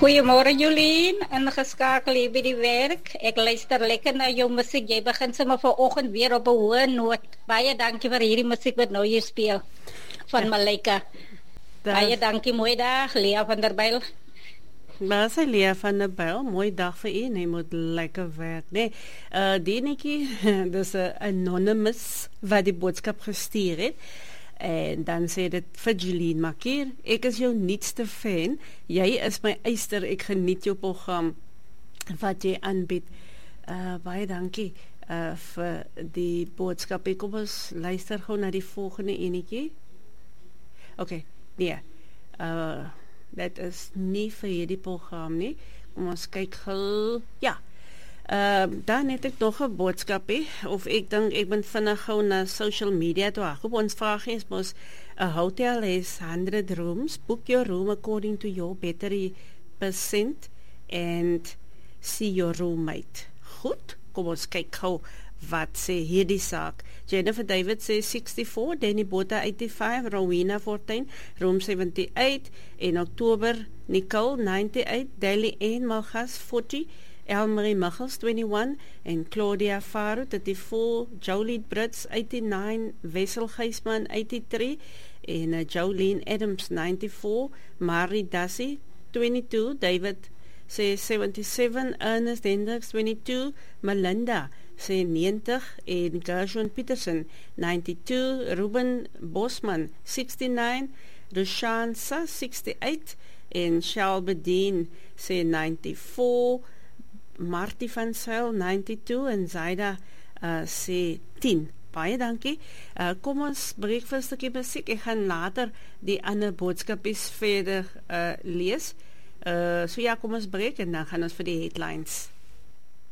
Goeiemôre Jolien, ingeskakel hier by die werk. Ek luister lekker na jou musiek. Jy begin sommer vanoggend weer op 'n hoë noot. Baie dankie vir hierdie musiek wat nou hier speel van Malaika. Baie dankie, mooi dag, Lea van der Byl. Baas Lea van der Byl, mooi dag vir u. Nee, moet lekker werk. Nee, die netjie, dis 'n anonymous wat die boodskap gestuur het. En dan sê dit vir Jolien Makier, ek is jou nuutste fan. Jy is my eyster, ek geniet jou program wat jy aanbied. Baie dankie vir die boodskap. Kom ons luister gou na die volgende enetjie. Okay, nee. Dit is nie vir hierdie program nie. Kom ons kyk gou. Ja. Dan het ek nog 'n boodskap of ek dink ek ben vinnig gou na social media toe. Ons vraag is mos, a hotel has 100 rooms. Book your room according to your battery percent and see your roommate. Goed, kom ons kyk gou wat sê hierdie saak. Jennifer David sê 64, Danny Bota 85, Rowena 14, room 78, in Oktober Nicole 98, Daily Ann Malgas 40, Elmarie Michels 21 en Claudia Faro 34, Jolene Brits 89, Wessel Gysman 83 en Jolene Adams 94, Marie Dassie 22, David sê 77, Ernest Hendricks 22, Melinda sê 90 en Gershwin Peterson 92, Ruben Bosman 69, Rushan Sa 68 en Shalbedien sê 94, Martie van Sail 92 en Zaida sê 10. Baie dankie. Kom ons breek vir 'n stukkie musiek. Ek gaan later die ander boodskapies verder lees. So ja, kom ons breek en dan gaan ons vir die headlines.